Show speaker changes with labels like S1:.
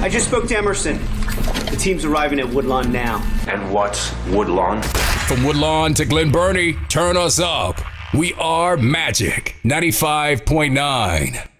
S1: I just spoke to Emerson. The team's arriving at Woodlawn now.
S2: And what's Woodlawn?
S3: From Woodlawn to Glen Burnie, turn us up. We are Magic 95.9.